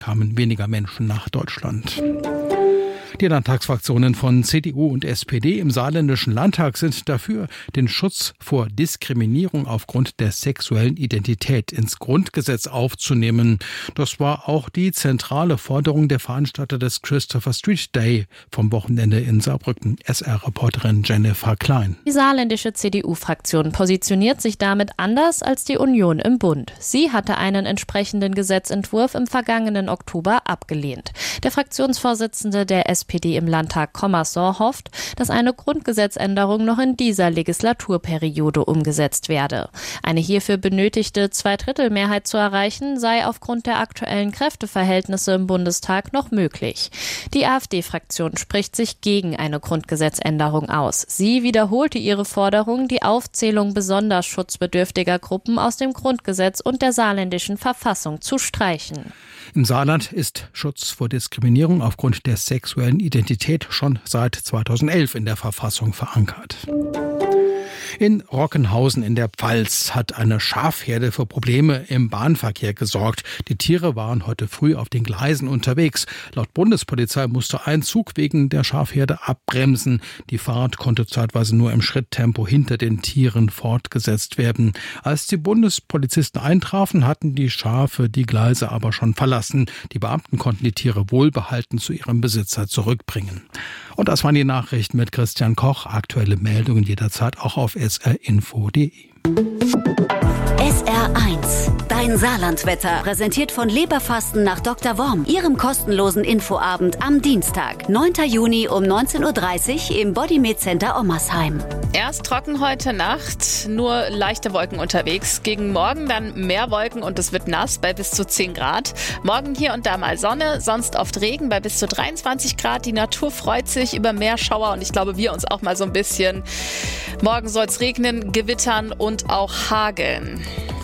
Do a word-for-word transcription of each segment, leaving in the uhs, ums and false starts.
kamen weniger Menschen nach Deutschland. Die Landtagsfraktionen von C D U und S P D im saarländischen Landtag sind dafür, den Schutz vor Diskriminierung aufgrund der sexuellen Identität ins Grundgesetz aufzunehmen. Das war auch die zentrale Forderung der Veranstalter des Christopher Street Day vom Wochenende in Saarbrücken. S R-Reporterin Jennifer Klein. Die saarländische C D U-Fraktion positioniert sich damit anders als die Union im Bund. Sie hatte einen entsprechenden Gesetzentwurf im vergangenen Oktober abgelehnt. Der Fraktionsvorsitzende der S P D im Landtag Commerson hofft, dass eine Grundgesetzänderung noch in dieser Legislaturperiode umgesetzt werde. Eine hierfür benötigte Zweidrittelmehrheit zu erreichen, sei aufgrund der aktuellen Kräfteverhältnisse im Bundestag noch möglich. Die AfD-Fraktion spricht sich gegen eine Grundgesetzänderung aus. Sie wiederholte ihre Forderung, die Aufzählung besonders schutzbedürftiger Gruppen aus dem Grundgesetz und der saarländischen Verfassung zu streichen. Im Saarland ist Schutz vor Diskriminierung aufgrund der sexuellen Identität schon seit zweitausendelf in der Verfassung verankert. In Rockenhausen in der Pfalz hat eine Schafherde für Probleme im Bahnverkehr gesorgt. Die Tiere waren heute früh auf den Gleisen unterwegs. Laut Bundespolizei musste ein Zug wegen der Schafherde abbremsen. Die Fahrt konnte zeitweise nur im Schritttempo hinter den Tieren fortgesetzt werden. Als die Bundespolizisten eintrafen, hatten die Schafe die Gleise aber schon verlassen. Die Beamten konnten die Tiere wohlbehalten zu ihrem Besitzer zurückbringen. Und das waren die Nachrichten mit Christian Koch. Aktuelle Meldungen jederzeit auch auf s r info punkt d e. S R eins, dein Saarlandwetter, präsentiert von Leberfasten nach Doktor Worm, Ihrem kostenlosen Infoabend am Dienstag, neunten Juni um neunzehn Uhr dreißig im Bodymed Center Ommersheim. Erst trocken heute Nacht, nur leichte Wolken unterwegs. Gegen morgen dann mehr Wolken und es wird nass bei bis zu zehn Grad. Morgen hier und da mal Sonne, sonst oft Regen bei bis zu dreiundzwanzig Grad. Die Natur freut sich über mehr Schauer und ich glaube, wir uns auch mal so ein bisschen. Morgen soll es regnen, gewittern und auch hageln.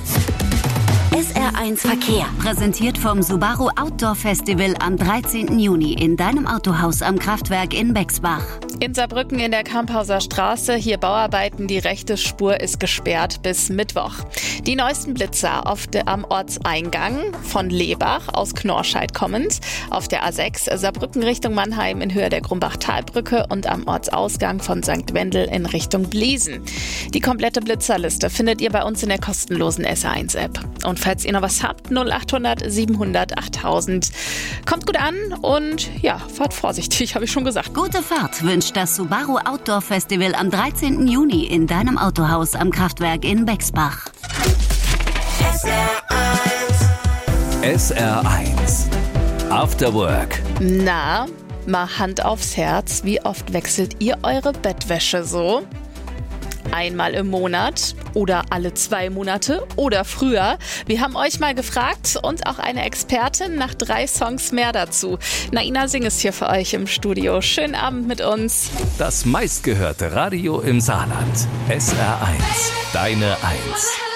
S R eins Verkehr, präsentiert vom Subaru Outdoor Festival am dreizehnten Juni in deinem Autohaus am Kraftwerk in Bexbach. In Saarbrücken in der Kamphauser Straße, hier Bauarbeiten, die rechte Spur ist gesperrt bis Mittwoch. Die neuesten Blitzer auf der, am Ortseingang von Lebach aus Knorrscheid kommend, auf der A sechs Saarbrücken Richtung Mannheim in Höhe der Grumbach-Talbrücke und am Ortsausgang von Sankt Wendel in Richtung Bliesen. Die komplette Blitzerliste findet ihr bei uns in der kostenlosen S R eins App. Und falls ihr noch was habt, null acht hundert siebenhundert achttausend. Kommt gut an und ja, fahrt vorsichtig, habe ich schon gesagt. Gute Fahrt wünscht das Subaru Outdoor Festival am dreizehnten Juni in deinem Autohaus am Kraftwerk in Bexbach. S R eins. S R eins. After Work. Na, mal Hand aufs Herz, wie oft wechselt ihr eure Bettwäsche so? Einmal im Monat oder alle zwei Monate oder früher. Wir haben euch mal gefragt und auch eine Expertin nach drei Songs mehr dazu. Naina Singh ist hier für euch im Studio. Schönen Abend mit uns. Das meistgehörte Radio im Saarland. S R eins. Deine Eins.